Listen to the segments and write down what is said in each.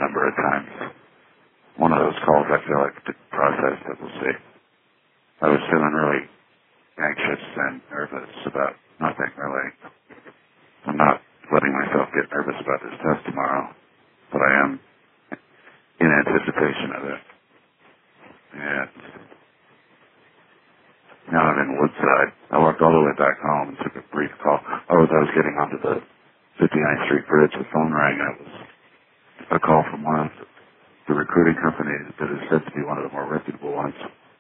number of times. One of those calls I feel like to process, but we'll see. I was feeling really anxious and nervous about nothing, really. I'm not letting myself get nervous about this test tomorrow, but I am in anticipation of it. And now I'm in Woodside. I walked all the way back home and took a brief call. Oh, as I was getting onto the 59th Street Bridge, the phone rang, and it was a call from one of the recruiting companies that is said to be one of the more reputable ones.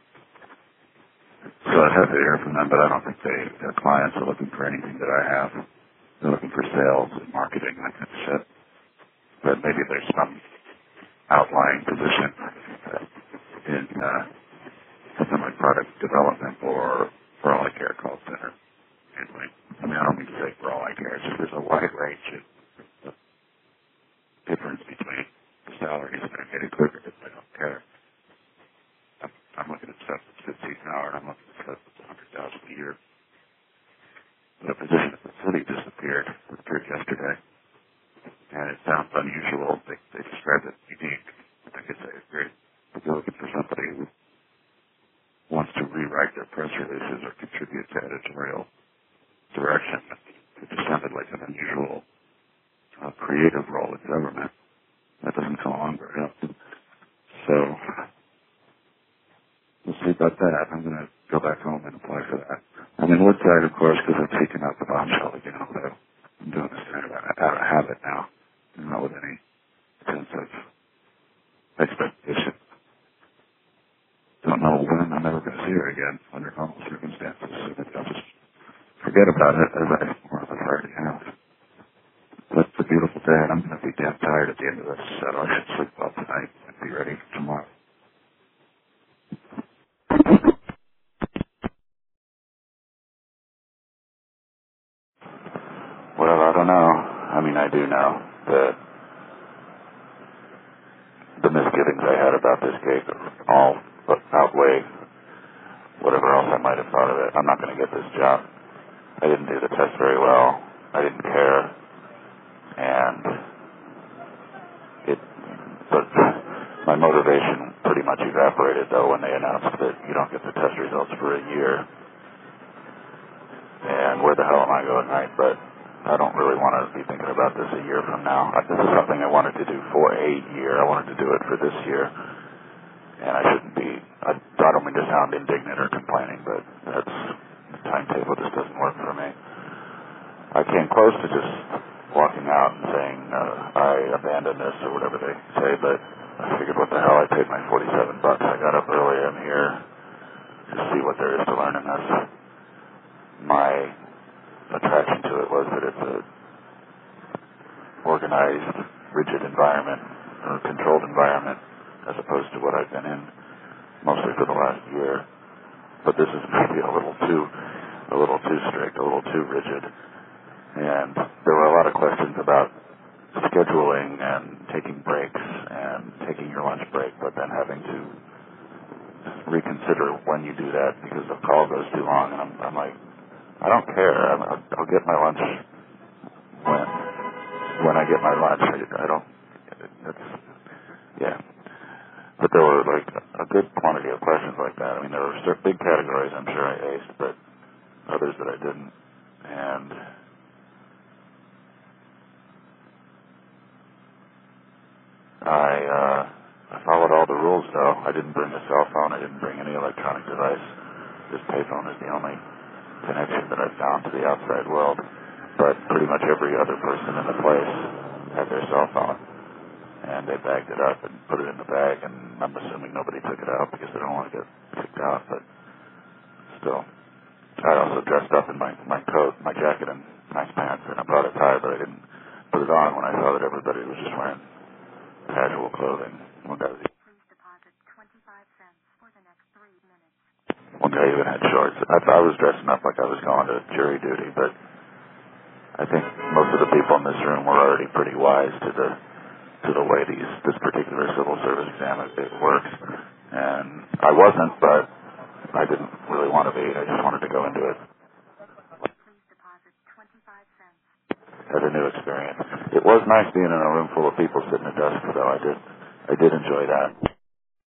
So I'd have to hear from them, but I don't think their clients are looking for anything that I have. They're looking for sales and marketing, that kind of shit. But maybe there's some outlying position in something like product development or for all I care call center. Anyway, I mean, I don't mean to say for all I care. It's just there's a wide range of difference between the salaries, and I get it quicker if I don't care. I'm looking at stuff that's 15 an hour, and I'm looking at stuff that's $100,000 a year. But a position at the city disappeared. It appeared yesterday, and it sounds unusual. They described it unique. I guess I agree. But they're looking for somebody who wants to rewrite their press releases or contribute to editorial direction. It just sounded like an unusual creative role in government. That doesn't come along very often. So we'll see about that. I'm going to go back home and apply for that. I'm in Woodside, of course, because I'm taking out the bombshell again, although I'm doing this kind of out of habit now, not with any sense of expectation. Don't know when I'm ever going to see her again under normal circumstances, so maybe I'll just forget about it as I more or less already have. But it's a beautiful day, and I'm going to be damn tired at the end of this, so I should sleep well tonight and be ready for tomorrow. Well, I don't know. I mean, I do know that the misgivings I had about this gig all outweigh whatever else I might have thought of it. I'm not going to get this job. I didn't do the test very well. I didn't care. And but my motivation pretty much evaporated, though, when they announced that you don't get the test results for a year. And where the hell am I going, right? But I don't really want to be thinking about this a year from now. This is something I wanted to do for a year. I wanted to do it for this year. And I shouldn't be, I don't mean to sound indignant or complaining, but the timetable just doesn't work for me. I came close to just walking out and saying, I abandoned this or whatever they say, but I figured, what the hell, I paid my $47. I got up early. I'm here to see what there is to learn in this. My attraction to it was that it's a organized, rigid environment, or controlled environment, as opposed to what I've been in mostly for the last year. But this is maybe a little too strict, a little too rigid. And there were a lot of questions about scheduling and taking breaks and taking your lunch break, but then having to reconsider when you do that because the call goes too long. And I'm like, I don't care. I'll get my lunch when I get my lunch. I don't. Yeah. But there were like a good quantity of questions like that. I mean, there were big categories I'm sure I aced, but others that I didn't. And I followed all the rules, though. I didn't bring a cell phone. I didn't bring any electronic device. This payphone is the only connection that I've found to the outside world. But pretty much every other person in the place had their cell phone. And they bagged it up and put it in the bag, and I'm assuming nobody took it out because they don't want to get kicked out, but still. I also dressed up in my coat, my jacket, and nice pants, and I brought a tie, but I didn't put it on when I saw that everybody was just wearing casual clothing. One guy even had shorts. I was dressing up like I was going to jury duty, but I think most of the people in this room were already pretty wise to the way this particular civil service exam works. And I wasn't, but I didn't really want to be. I just wanted to go into it. as a new experience. It was nice being in a room full of people sitting at desks, though. I did enjoy that.